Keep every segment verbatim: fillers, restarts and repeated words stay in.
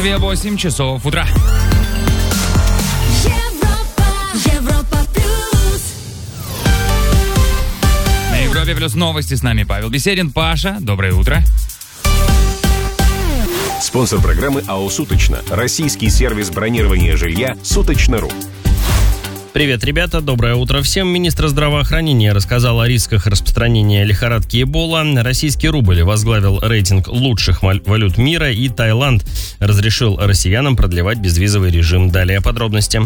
Москве восемь часов утра. На Европе плюс новости, с нами Павел Беседин. Паша, доброе утро. Спонсор программы АО «Суточно». Российский сервис бронирования жилья «Суточно.ру». Привет, ребята, доброе утро всем. Министр здравоохранения рассказал о рисках распространения лихорадки Эбола. Российский рубль возглавил рейтинг лучших валют мира, и Таиланд разрешил россиянам продлевать безвизовый режим. Далее подробности.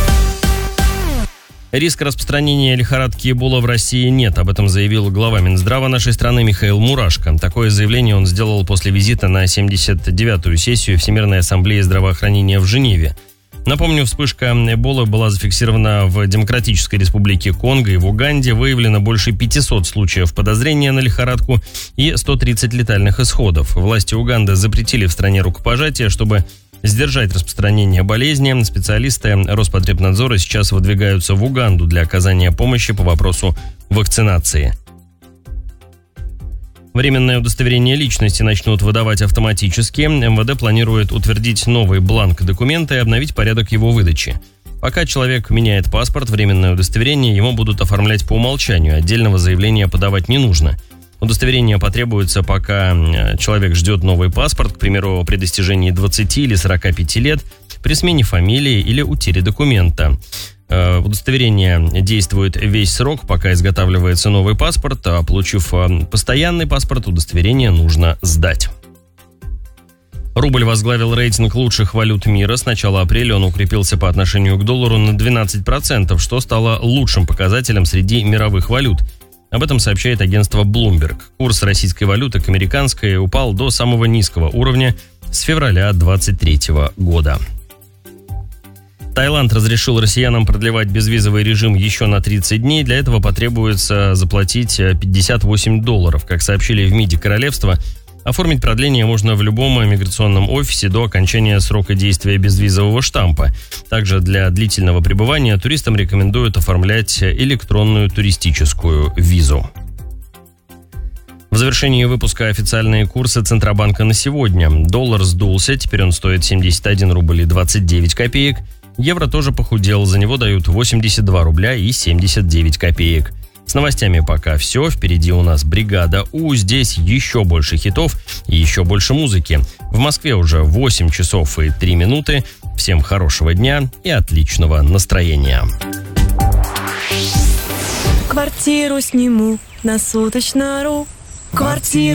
Риска распространения лихорадки Эбола в России нет. Об этом заявил глава Минздрава нашей страны Михаил Мурашко. Такое заявление он сделал после визита на семьдесят девятую сессию Всемирной ассамблеи здравоохранения в Женеве. Напомню, вспышка Эболы была зафиксирована в Демократической Республике Конго и в Уганде. Выявлено больше пятисот случаев подозрения на лихорадку и сто тридцать летальных исходов. Власти Уганды запретили в стране рукопожатие, чтобы сдержать распространение болезни. Специалисты Роспотребнадзора сейчас выдвигаются в Уганду для оказания помощи по вопросу вакцинации. Временное удостоверение личности начнут выдавать автоматически. эм вэ дэ планирует утвердить новый бланк документа и обновить порядок его выдачи. Пока человек меняет паспорт, временное удостоверение ему будут оформлять по умолчанию. Отдельного заявления подавать не нужно. Удостоверение потребуется, пока человек ждет новый паспорт, к примеру, при достижении двадцати или сорока пяти лет, при смене фамилии или утере документа. Удостоверение действует весь срок, пока изготавливается новый паспорт, а получив постоянный паспорт, удостоверение нужно сдать. Рубль возглавил рейтинг лучших валют мира. С начала апреля он укрепился по отношению к доллару на двенадцать процентов, что стало лучшим показателем среди мировых валют. Об этом сообщает агентство Bloomberg. Курс российской валюты к американской упал до самого низкого уровня с февраля двадцать третьего года. Таиланд разрешил россиянам продлевать безвизовый режим еще на тридцать дней. Для этого потребуется заплатить пятьдесят восемь долларов. Как сообщили в МИДе королевства, оформить продление можно в любом миграционном офисе до окончания срока действия безвизового штампа. Также для длительного пребывания туристам рекомендуют оформлять электронную туристическую визу. В завершении выпуска официальные курсы Центробанка на сегодня. Доллар сдулся, теперь он стоит семьдесят один рубль и двадцать девять копеек. Евро тоже похудел, за него дают восемьдесят два рубля и семьдесят девять копеек. С новостями пока все, впереди у нас бригада У, здесь еще больше хитов и еще больше музыки. В Москве уже восемь часов и три минуты. Всем хорошего дня и отличного настроения. Квартиру сниму на Суточно.ру. Квартиру